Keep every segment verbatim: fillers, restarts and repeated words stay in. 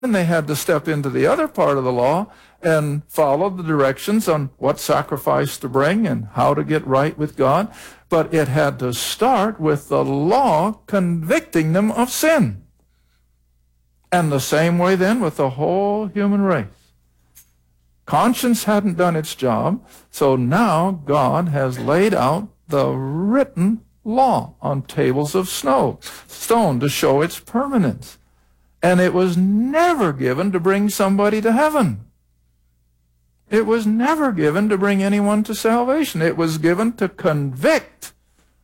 And they had to step into the other part of the law and follow the directions on what sacrifice to bring and how to get right with God. But it had to start with the law convicting them of sin. And the same way then with the whole human race. Conscience hadn't done its job, so now God has laid out the written law on tables of snow, stone to show its permanence. And it was never given to bring somebody to heaven. It was never given to bring anyone to salvation. It was given to convict.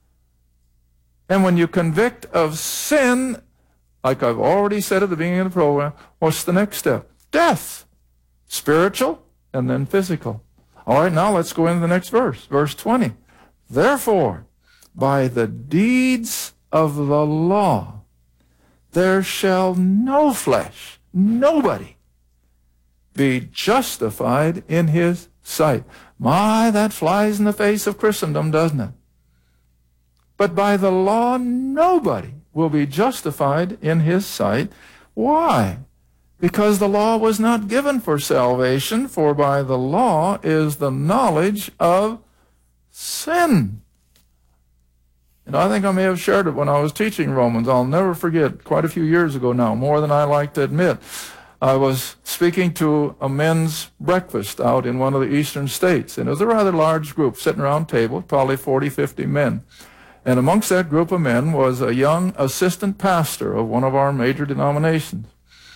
And when you convict of sin, like I've already said at the beginning of the program, what's the next step? Death. Spiritual and then physical. All right, now let's go into the next verse. Verse twenty. Therefore, by the deeds of the law, there shall no flesh, nobody, be justified in his sight. My, that flies in the face of Christendom, doesn't it? But by the law, nobody will be justified in his sight. Why? Because the law was not given for salvation, for by the law is the knowledge of sin. And I think I may have shared it when I was teaching Romans. I'll never forget, quite a few years ago now, more than I like to admit. I was speaking to a men's breakfast out in one of the eastern states, and it was a rather large group sitting around a table, probably forty, fifty men. And amongst that group of men was a young assistant pastor of one of our major denominations.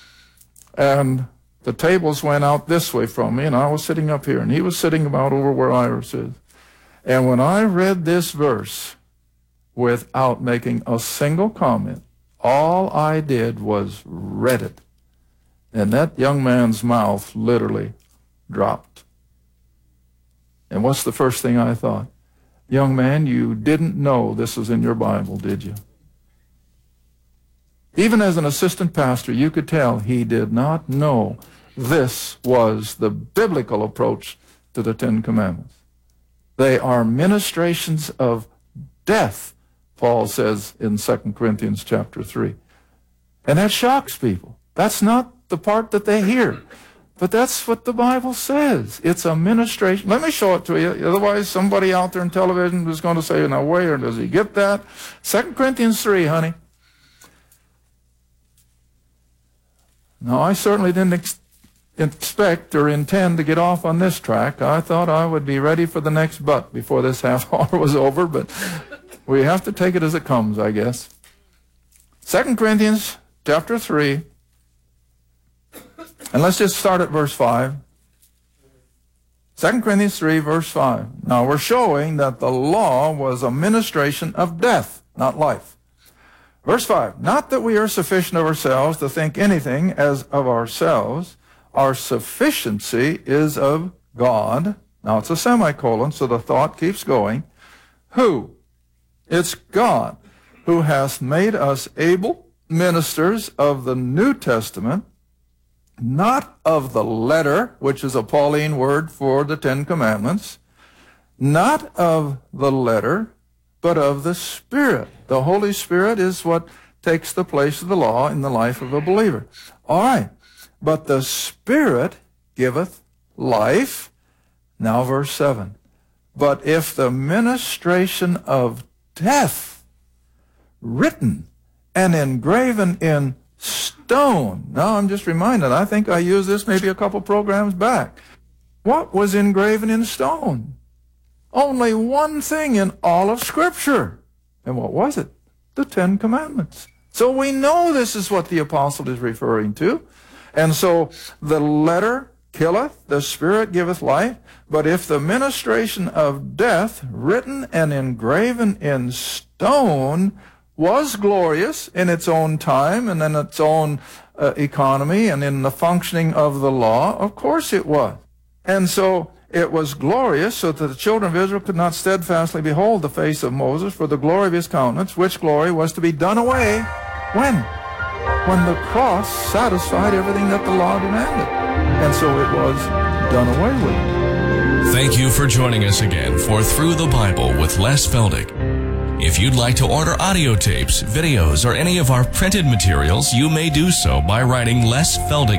And the tables went out this way from me, and I was sitting up here, and he was sitting about over where Iris is. And when I read this verse, without making a single comment, all I did was read it. And that young man's mouth literally dropped. And what's the first thing I thought? Young man, you didn't know this was in your Bible, did you? Even as an assistant pastor, you could tell he did not know this was the biblical approach to the Ten Commandments. They are ministrations of death, Paul says in Second Corinthians chapter three. And that shocks people. That's not the part that they hear. But that's what the Bible says. It's a ministration. Let me show it to you. Otherwise, somebody out there in television is going to say, now, where does he get that? Second Corinthians three, honey. Now, I certainly didn't ex expect or intend to get off on this track. I thought I would be ready for the next butt before this half hour was over, but we have to take it as it comes, I guess. Second Corinthians chapter three. And let's just start at verse five. Second Corinthians three, verse five. Now, we're showing that the law was a ministration of death, not life. Verse five. Not that we are sufficient of ourselves to think anything as of ourselves. Our sufficiency is of God. Now, it's a semicolon, so the thought keeps going. Who? It's God who hath made us able ministers of the New Testament, not of the letter, which is a Pauline word for the Ten Commandments, not of the letter, but of the Spirit. The Holy Spirit is what takes the place of the law in the life of a believer. All right, but the Spirit giveth life. Now verse seven. But if the ministration of death, written and engraven in stone. Now I'm just reminded, I think I used this maybe a couple programs back. What was engraven in stone? Only one thing in all of Scripture. And what was it? The Ten Commandments. So we know this is what the apostle is referring to. And so the letter killeth, the Spirit giveth life. But if the ministration of death, written and engraven in stone, was glorious in its own time and in its own uh, economy and in the functioning of the law, of course it was. And so it was glorious so that the children of Israel could not steadfastly behold the face of Moses for the glory of his countenance, which glory was to be done away. When? When the cross satisfied everything that the law demanded. And so it was done away with. Thank you for joining us again for Through the Bible with Les Feldick. If you'd like to order audio tapes, videos, or any of our printed materials, you may do so by writing Les Feldinger.